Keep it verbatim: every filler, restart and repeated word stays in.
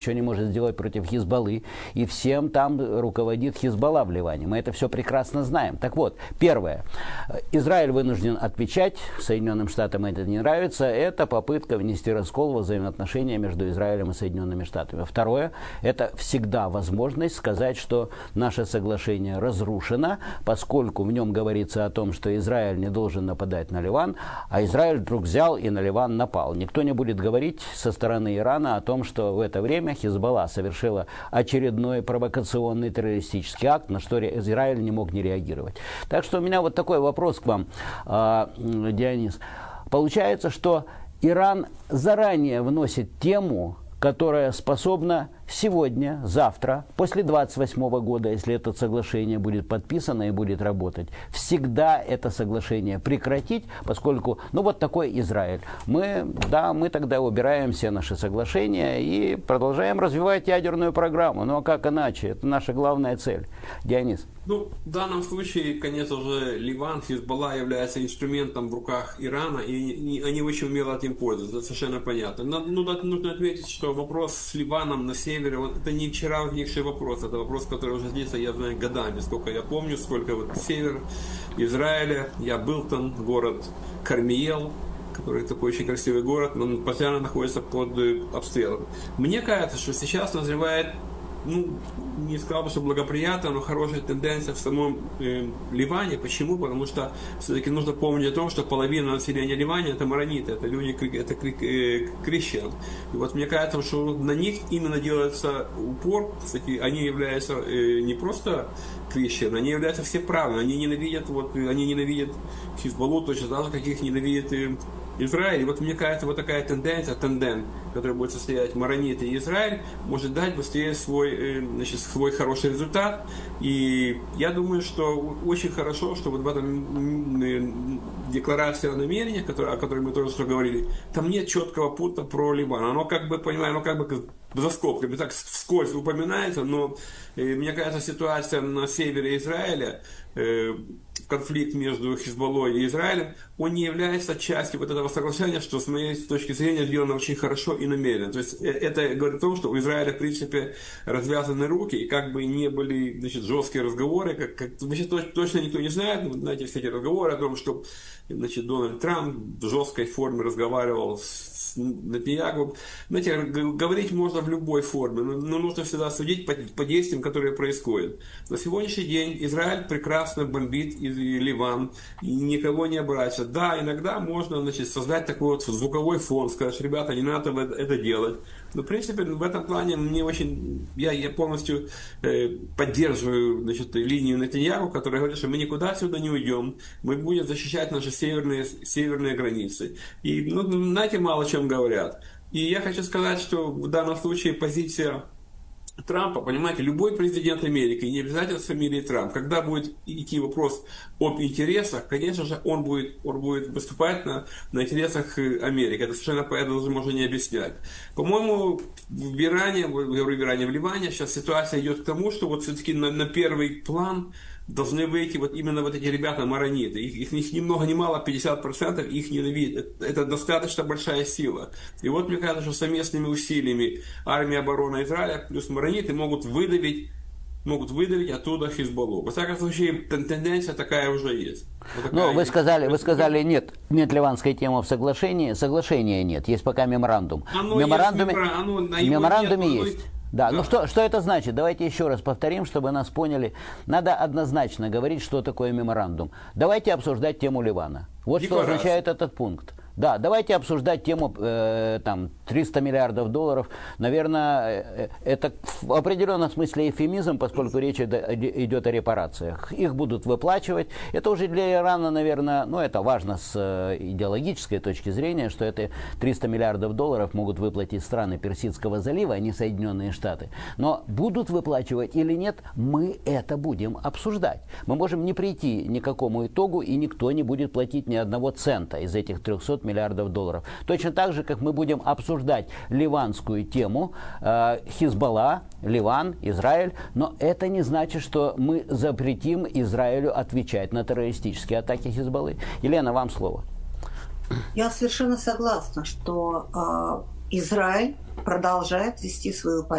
ничего не может сделать против Хизбаллы, и всем там руководит Хизбалла в Ливане. Мы это все прекрасно знаем. Так вот, первое. Израиль вынужден отвечать, Соединенным Штатам это не нравится, это попытка внести раскол во взаимоотношения между Израилем и Соединенными Штатами. Второе, это всегда возможность сказать, что наше соглашение разрушено, поскольку в нем говорится о том, что Израиль не должен нападать на Ливан, а Израиль вдруг взял и на Ливан напал. Никто не будет говорить со стороны Ирана о том, что в это время Хизбалла совершила очередной провокационный террористический акт, на что Израиль не мог не реагировать. Так что у меня вот такой вопрос к вам, Дионис. Получается, что Иран заранее вносит тему, которая способна сегодня, завтра, после двадцать восьмого года, если это соглашение будет подписано и будет работать, всегда это соглашение прекратить, поскольку, ну вот такой Израиль. Мы, да, мы тогда убираем все наши соглашения и продолжаем развивать ядерную программу. Ну а как иначе? Это наша главная цель. Дионис. Ну, в данном случае, конечно же, Ливан, Хизбалла является инструментом в руках Ирана, и они очень умело этим пользуются, это совершенно понятно. Но, ну, нужно отметить, что вопрос с Ливаном на севере, вот, это не вчера возникший вопрос, это вопрос, который уже длится, я знаю, годами, сколько я помню, сколько вот север Израиля, я был там, город Кармиел, который такой очень красивый город, но он постоянно находится под обстрелом. Мне кажется, что сейчас назревает, ну, не сказал бы, что благоприятная, но хорошая тенденция в самом э, Ливане. Почему? Потому что все-таки нужно помнить о том, что половина населения Ливана это марониты, это люди, это э, крещен. И вот мне кажется, что на них именно делается упор. Кстати, они являются э, не просто крещен, они являются все правы. Они ненавидят, вот, они ненавидят Хизбаллу точно так же, как их ненавидят э, Израиль. И вот мне кажется, вот такая тенденция, тенден, который будет состоять марониты и Израиль, может дать быстрее свой, значит, свой хороший результат. И я думаю, что очень хорошо, что вот в этом декларации о намерениях, о которой мы тоже что говорили, там нет четкого пункта про Ливан. Оно как бы, понимаем, оно как бы за скобками, так вскользь упоминается, но э, мне кажется, ситуация на севере Израиля, э, конфликт между Хизбаллой и Израилем, он не является частью вот этого соглашения, что с моей точки зрения сделано очень хорошо и намеренно. То есть это говорит о том, что у Израиля в принципе развязаны руки, и как бы не были, значит, жесткие разговоры, как, как значит, точно никто не знает, но, знаете, все эти разговоры о том, что, значит, Дональд Трамп в жесткой форме разговаривал с Нетаньяху. Знаете, говорить можно в любой форме, но, но нужно всегда судить по, по действиям, которые происходят. На сегодняшний день Израиль прекрасно бомбит и, и Ливан, и никого не оборачивает. Да, иногда можно, значит, создать такой вот звуковой фон, сказать, ребята, не надо это, это делать. Но, в принципе, в этом плане мне очень, я, я полностью э, поддерживаю, значит, линию Нетаньяху, которая говорит, что мы никуда отсюда не уйдем, мы будем защищать наши северные, северные границы. И, ну, знаете, мало о чем говорят. И я хочу сказать, что в данном случае позиция Трампа, понимаете, любой президент Америки, не обязательно с фамилией Трамп, когда будет идти вопрос об интересах, конечно же, он будет, он будет выступать на, на интересах Америки. Это совершенно понятно, даже можно не объяснять. По-моему, в Иране, в Иране, в Ливане сейчас ситуация идет к тому, что вот все-таки на, на первый план должны выйти вот именно вот эти ребята марониты. Их, их ни много ни мало, пятьдесят процентов их ненавидят. Это достаточно большая сила. И вот мне кажется, что совместными усилиями армия обороны Израиля плюс марониты могут выдавить, могут выдавить оттуда Хизбаллу. Во всяком случае, тенденция такая уже есть. Вот ну, вы сказали, вы сказали, нет, нет ливанской темы в соглашении. Соглашения нет, есть пока меморандум. Оно в меморандуме, есть, оно, в меморандуме нет, есть. Оно... Да, да, ну что, что это значит? Давайте еще раз повторим, чтобы нас поняли. Надо однозначно говорить, что такое меморандум. Давайте обсуждать тему Ливана. Вот что означает этот пункт. Да, давайте обсуждать тему э, там, триста миллиардов долларов. Наверное, это в определенном смысле эвфемизм, поскольку речь идет о репарациях. Их будут выплачивать. Это уже для Ирана, наверное, ну это важно с идеологической точки зрения, что это триста миллиардов долларов могут выплатить страны Персидского залива, а не Соединенные Штаты. Но будут выплачивать или нет, мы это будем обсуждать. Мы можем не прийти ни к какому итогу, и никто не будет платить ни одного цента из этих трехсот миллиардов долларов. Точно так же, как мы будем обсуждать ливанскую тему, э, Хизбалла, Ливан, Израиль, но это не значит, что мы запретим Израилю отвечать на террористические атаки Хизбаллы. Елена, вам слово. Я совершенно согласна, что э, Израиль продолжает вести свою политику.